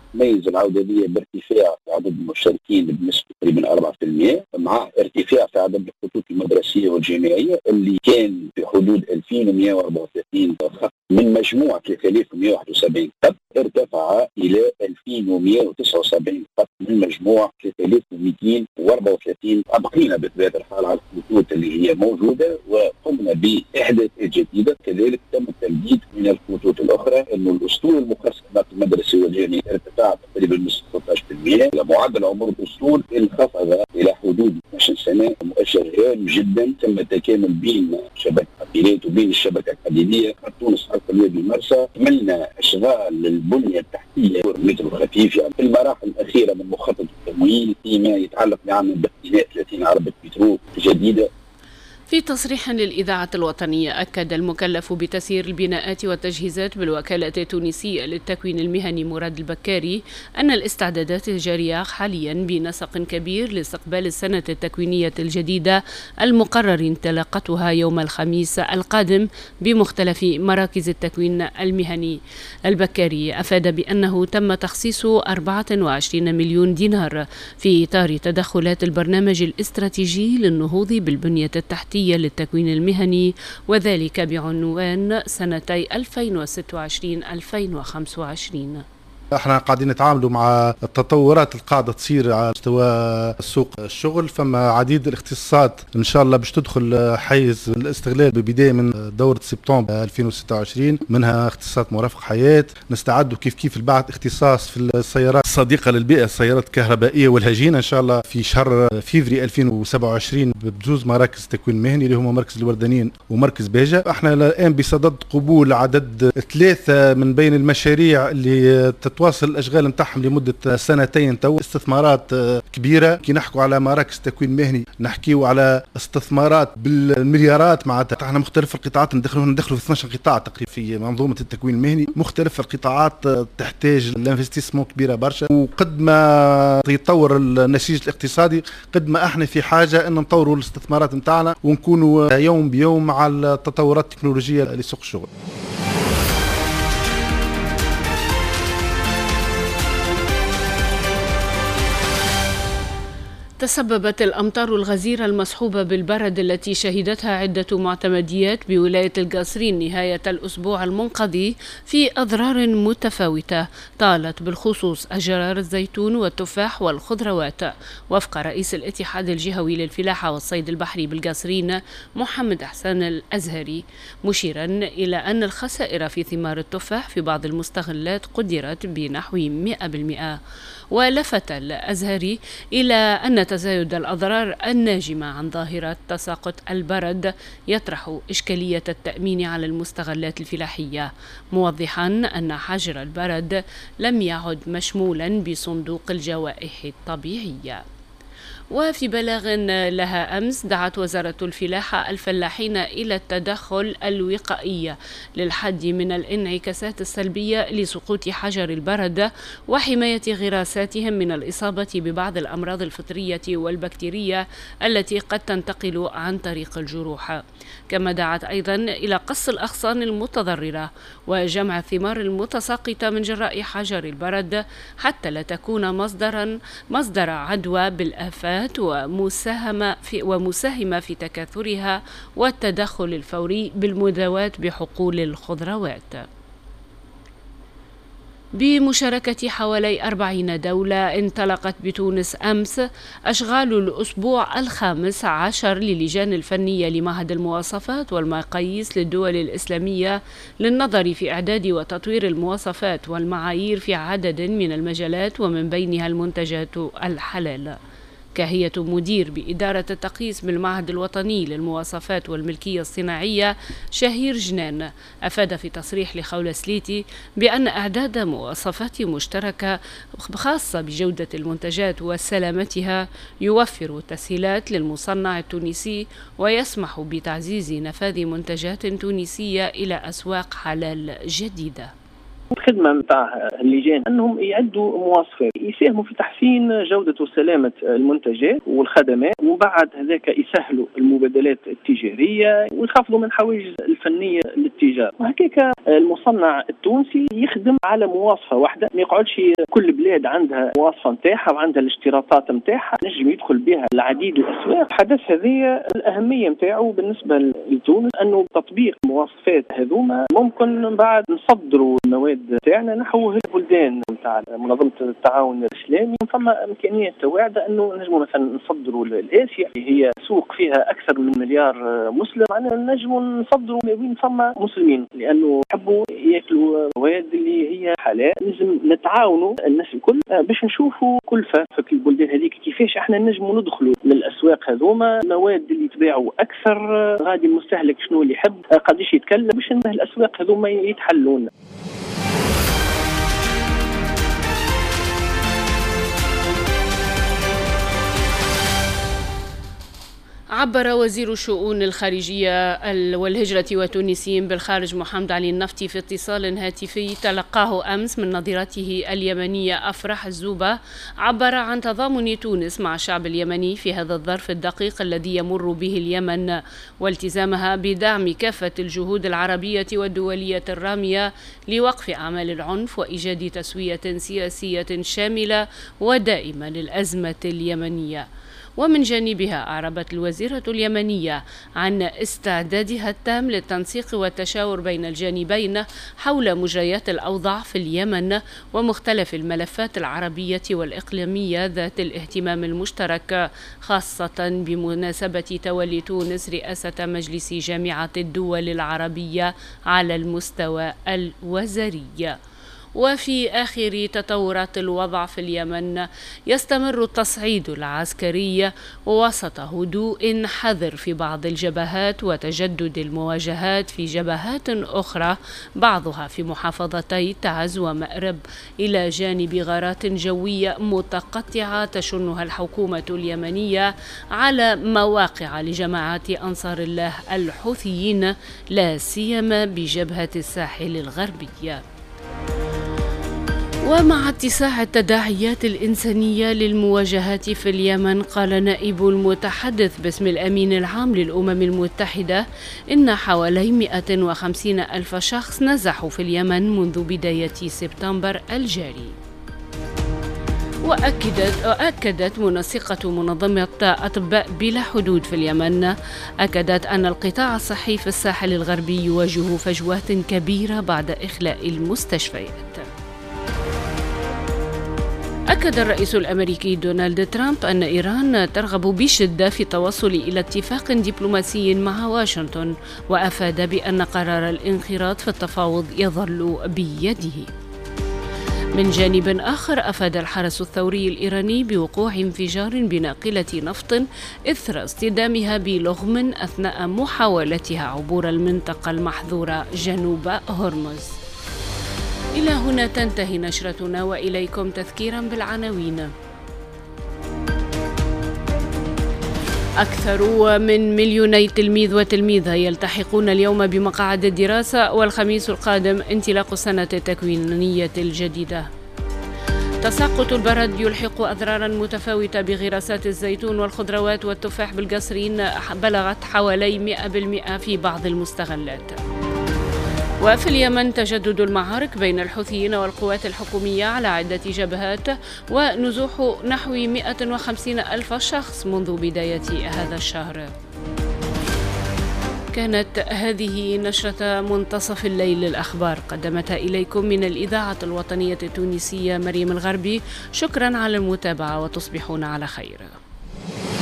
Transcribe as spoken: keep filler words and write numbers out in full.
تميز العودة هذه بارتفاع في عدد المشاركين بنسبة تقريبا أربعة بالمئة، مع ارتفاع في عدد الخطوط المدرسية والجامعية اللي كان في حدود ألفين ومئة وأربعة وثلاثين خط من مجموع ثلاثة آلاف ومئة وواحد وسبعين خط ارتفع إلى ألفين ومئة وتسعة وسبعين خط من مجموع ثلاثة آلاف ومئتين وأربعة وثلاثين. أبقينا بطبيعة الحال على الخطوط اللي هي موجودة وقمنا بإحداثات جديدة. كذلك تم التمديد من الخطوط الأخرى، أنه الأسطول المخصص للمدرسة والجامعية ارتفع تقريبا بنسبة ستة عشر بالمئة. معدل عمر الأسطول انخفض إلى حدود اثنعش سنة، مؤشر هام جدا. تم التكامل بين شبكة الحافلات وبين الشبكة الحديدية. تونس حتى الوادي المرسى عملنا إشغال للبنية التحتية والمترو الخفيف يعني في المراحل الأخيرة من مخطط التمويل فيما يتعلق بعمل بناء ثلاثين عربة مترو جديدة. في تصريح للإذاعة الوطنية، أكد المكلف بتسيير البناءات والتجهيزات بالوكالة التونسية للتكوين المهني مراد البكاري أن الاستعدادات جارية حاليا بنسق كبير لاستقبال السنة التكوينية الجديدة المقرر انطلاقتها يوم الخميس القادم بمختلف مراكز التكوين المهني. البكاري أفاد بأنه تم تخصيص أربعة وعشرين مليون دينار في إطار تدخلات البرنامج الاستراتيجي للنهوض بالبنية التحتية للتكوين المهني، وذلك بعنوان سنتي ألفين وستة وعشرين ألفين وخمسة وعشرين. احنا قاعدين نتعاملوا مع التطورات القاعده تصير على مستوى سوق الشغل. فما عديد الاختصاصات ان شاء الله باش تدخل حيز الاستغلال ببدايه من دوره سبتمبر ألفين وستة وعشرين، منها اختصاصات مرافق حياه. نستعدوا كيف كيف البعض اختصاص في السيارات الصديقه للبيئه، السيارات الكهربائيه والهجينه ان شاء الله في شهر فيفري ألفين وسبعة وعشرين بجوز مراكز تكوين مهني اللي هما مركز الوردانيين ومركز بيجا. احنا الان بصدد قبول عدد ثلاثه من بين المشاريع اللي تواصل الاشغال نتاعهم لمده سنتين تو. استثمارات كبيره، كي نحكوا على مراكز تكوين مهني نحكيوا على استثمارات بالمليارات. معناتها احنا مختلف القطاعات ندخلوا ندخلوا في اثناش قطاع تقريبا في منظومه التكوين المهني. مختلف القطاعات تحتاج الانفستيسمون كبيره برشا، وقد ما يتطور النسيج الاقتصادي قد ما احنا في حاجه ان نطوروا الاستثمارات نتاعنا ونكونوا يوم بيوم مع التطورات التكنولوجيه لسوق الشغل. تسببت الأمطار الغزيرة المصحوبة بالبرد التي شهدتها عدة معتمديات بولاية القصرين نهاية الأسبوع المنقضي في أضرار متفاوتة طالت بالخصوص أشجار الزيتون والتفاح والخضروات. وفق رئيس الاتحاد الجهوي للفلاحة والصيد البحري بالقصرين محمد أحسان الأزهري، مشيرا إلى أن الخسائر في ثمار التفاح في بعض المستغلات قدرت بنحو مئة بالمئة. ولفت الأزهري إلى أن تزايد الأضرار الناجمة عن ظاهرة تساقط البرد يطرح إشكالية التأمين على المستغلات الفلاحية، موضحا أن حجر البرد لم يعد مشمولا بصندوق الجوائح الطبيعية. وفي بلاغ لها أمس دعت وزارة الفلاحة الفلاحين إلى التدخل الوقائي للحد من الانعكاسات السلبية لسقوط حجر البرد وحماية غراساتهم من الإصابة ببعض الأمراض الفطرية والبكتيرية التي قد تنتقل عن طريق الجروح. كما دعت أيضا إلى قص الأغصان المتضررة وجمع الثمار المتساقطة من جراء حجر البرد حتى لا تكون مصدرا مصدر عدوى بالآفات ومساهمة في ومساهمة في تكاثرها، والتدخل الفوري بالمداواة بحقول الخضروات. بمشاركة حوالي أربعين دولة انطلقت بتونس أمس أشغال الأسبوع الخامس عشر للجان الفنية لمعهد المواصفات والمقاييس للدول الإسلامية للنظر في إعداد وتطوير المواصفات والمعايير في عدد من المجالات ومن بينها المنتجات الحلال. كهية مدير بإدارة التقييس بالمعهد الوطني للمواصفات والملكية الصناعية شهير جنان أفاد في تصريح لخولة سليتي بأن إعداد مواصفات مشتركة خاصة بجودة المنتجات وسلامتها يوفر تسهيلات للمصنع التونسي ويسمح بتعزيز نفاذ منتجات تونسية إلى أسواق حلال جديدة. الخدمة نتاع اللجان أنهم يعدوا مواصفات يساهموا في تحسين جودة وسلامة المنتجات والخدمات، وبعد هذاك يسهلوا المبادلات التجارية ويخفضوا من حواجز الفنية للتجارة. وهكذا المصنع التونسي يخدم على مواصفة واحدة، ما يقعدش كل بلاد عندها مواصفة نتاعها وعندها الاشتراطات نتاعها نجم يدخل بها العديد الأسواق. حدث هذه الأهمية نتاعو بالنسبة لتونس أنه تطبيق مواصفات هذوما ممكن بعد نصدروا المواد تاعنا نحو البلدان نتاع منظمة التعاون الإسلامي. ثم إمكانية واعدة أنه نجموا مثلا نصدروا لآسيا، هي سوق فيها أكثر من مليار مسلم، معنا نجموا نصدروا وين ثم مسلمين لأنه يحبوا يأكلوا مواد اللي هي حلال. لازم نتعاونوا الناس الكل باش نشوفوا كلفة في البلدان هذيك كيفاش احنا نجموا ندخلوا للأسواق هذوما مواد اللي يتباعوا أكثر، غادي المستهلك شنو اللي يحب قديش يتكلم باش الأسواق هذوما يتحلون. عبر وزير الشؤون الخارجية والهجرة والتونسيين بالخارج محمد علي النفطي في اتصال هاتفي تلقاه أمس من نظيرته اليمنية أفرح الزوبة، عبر عن تضامن تونس مع الشعب اليمني في هذا الظرف الدقيق الذي يمر به اليمن، والتزامها بدعم كافة الجهود العربية والدولية الرامية لوقف أعمال العنف وإيجاد تسوية سياسية شاملة ودائمة للأزمة اليمنية. ومن جانبها أعربت الوزيرة اليمنية عن استعدادها التام للتنسيق والتشاور بين الجانبين حول مجريات الأوضاع في اليمن ومختلف الملفات العربية والإقليمية ذات الاهتمام المشترك، خاصة بمناسبة تولي تونس رئاسة مجلس جامعة الدول العربية على المستوى الوزاري. وفي آخر تطورات الوضع في اليمن يستمر التصعيد العسكري وسط هدوء حذر في بعض الجبهات وتجدد المواجهات في جبهات أخرى، بعضها في محافظتي تعز ومأرب، إلى جانب غارات جوية متقطعة تشنها الحكومة اليمنية على مواقع لجماعات أنصار الله الحوثيين لا سيما بجبهة الساحل الغربي. ومع اتساع التداعيات الإنسانية للمواجهات في اليمن، قال نائب المتحدث باسم الأمين العام للأمم المتحدة إن حوالي مئة وخمسين ألف شخص نزحوا في اليمن منذ بداية سبتمبر الجاري. وأكدت أكدت منسقة منظمة أطباء بلا حدود في اليمن أكدت أن القطاع الصحي في الساحل الغربي يواجه فجوات كبيرة بعد إخلاء المستشفيات. أكد الرئيس الأمريكي دونالد ترامب أن إيران ترغب بشدة في التوصل إلى اتفاق دبلوماسي مع واشنطن، وأفاد بأن قرار الانخراط في التفاوض يظل بيده. من جانب آخر، أفاد الحرس الثوري الإيراني بوقوع انفجار بناقلة نفط إثر اصطدامها بلغم أثناء محاولتها عبور المنطقة المحظورة جنوب هرمز. إلى هنا تنتهي نشرتنا، وإليكم تذكيرا بالعناوين. أكثر من مليوني تلميذ وتلميذة يلتحقون اليوم بمقاعد الدراسة، والخميس القادم انطلاق السنة التكوينية الجديدة. تساقط البرد يلحق أضرارا متفاوتة بغراسات الزيتون والخضروات والتفاح بالقصرين، بلغت حوالي مئة بالمئة في بعض المستغلات. وفي اليمن تجدد المعارك بين الحوثيين والقوات الحكومية على عدة جبهات، ونزوح نحو مئة وخمسين ألف شخص منذ بداية هذا الشهر. كانت هذه نشرة منتصف الليل الأخبار، قدمتها إليكم من الإذاعة الوطنية التونسية مريم الغربي. شكرا على المتابعة وتصبحون على خير.